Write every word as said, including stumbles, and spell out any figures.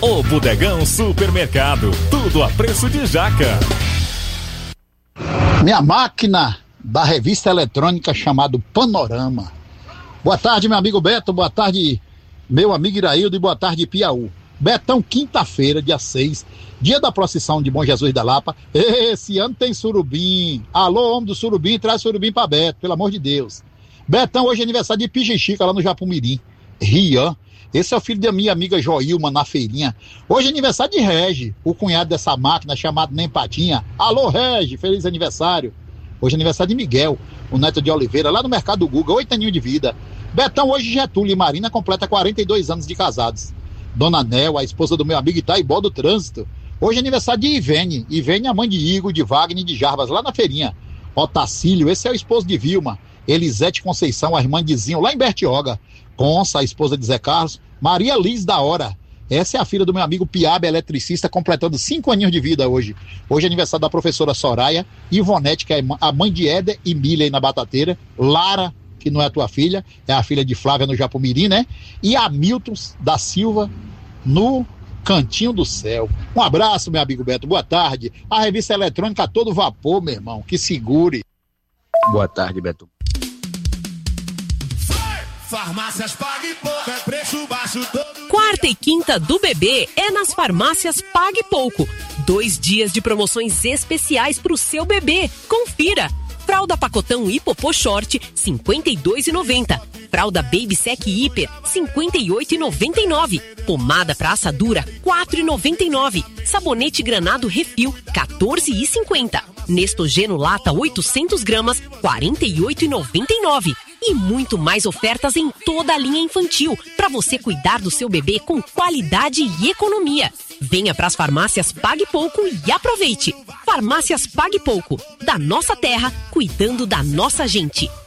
O Bodegão Supermercado, tudo a preço de jaca. Minha máquina da revista eletrônica chamada Panorama. Boa tarde, meu amigo Beto, boa tarde, meu amigo Iraildo, e boa tarde, Piauí. Betão, quinta-feira, dia seis, dia da procissão de Bom Jesus da Lapa. Esse ano tem surubim. Alô, homem do surubim, traz surubim pra Beto, pelo amor de Deus. Betão, hoje é aniversário de Pichichica, lá no Japumirim. Rian. Esse é o filho da minha amiga Joilma, na feirinha. Hoje é aniversário de Regi, o cunhado dessa máquina chamado Nem Patinha. Alô, Regi, feliz aniversário. Hoje é aniversário de Miguel, o neto de Oliveira, lá no Mercado do Guga, oito aninhos de vida. Betão, hoje Getúlio e Marina completa quarenta e dois anos de casados. Dona Nel, a esposa do meu amigo Itaibó do Trânsito. Hoje é aniversário de Ivene. Ivene, a mãe de Igor, de Wagner e de Jarbas, lá na feirinha. Otacílio, esse é o esposo de Vilma. Elisete Conceição, a irmã de Zinho, lá em Bertioga. Consa, a esposa de Zé Carlos. Maria Liz da Hora. Essa é a filha do meu amigo Piaba, eletricista, completando cinco aninhos de vida hoje. Hoje é aniversário da professora Soraya. Ivonete, que é a mãe de Éder e Milha aí na Batateira. Lara, que não é a tua filha, é a filha de Flávia no Japumirim, né? E Hamilton da Silva no Cantinho do Céu. Um abraço, meu amigo Beto, boa tarde. A revista eletrônica a todo vapor, meu irmão, que segure. Boa tarde, Beto. Farmácias Pague Pouco, é preço baixo todo. Quarta e quinta do bebê é nas farmácias Pague Pouco. Dois dias de promoções especiais pro seu bebê. Confira. Fralda Pacotão Hipopô Short, cinquenta e dois reais e noventa centavos. Fralda Baby Sec Hiper, cinquenta e oito reais e noventa e nove centavos. Pomada pra assadura, quatro reais e noventa e nove centavos. Sabonete Granado Refil, quatorze reais e cinquenta centavos. Nestogeno Lata oitocentos gramas, quarenta e oito reais e noventa e nove centavos. E muito mais ofertas em toda a linha infantil, para você cuidar do seu bebê com qualidade e economia. Venha para as farmácias Pague Pouco e aproveite. Farmácias Pague Pouco, da nossa terra, cuidando da nossa gente.